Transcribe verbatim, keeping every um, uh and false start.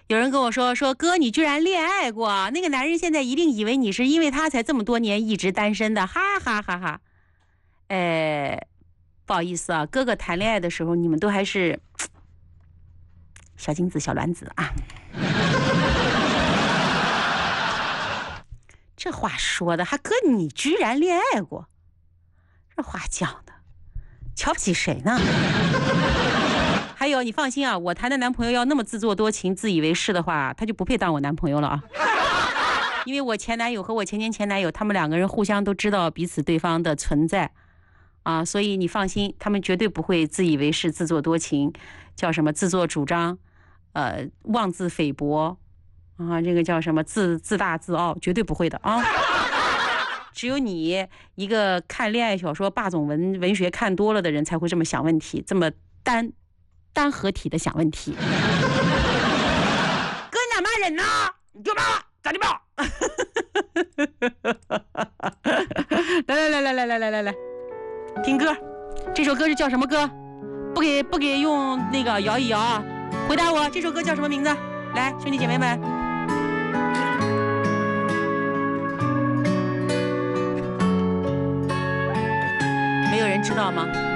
有人跟我说说哥，你居然恋爱过，那个男人现在一定以为你是因为他才这么多年一直单身的，哈哈哈哈。呃，不好意思啊，哥哥谈恋爱的时候，你们都还是小金子、小卵子啊。这话说的，还哥你居然恋爱过，这话讲的，瞧不起谁呢？还有，你放心啊，我谈的男朋友要那么自作多情、自以为是的话，他就不配当我男朋友了啊。因为我前男友和我前前前男友，他们两个人互相都知道彼此对方的存在啊，所以你放心，他们绝对不会自以为是、自作多情，叫什么自作主张，呃，妄自菲薄啊，这个叫什么自自大自傲，绝对不会的啊。只有你一个看恋爱小说、霸总文文学看多了的人，才会这么想问题，这么单。单合体的想问题。哥，你哪骂人呢？你就骂咋的吧？来来来来来来来来来，听歌，这首歌是叫什么歌？不给不给用那个摇一摇啊！回答我，这首歌叫什么名字？来，兄弟姐妹们，没有人知道吗？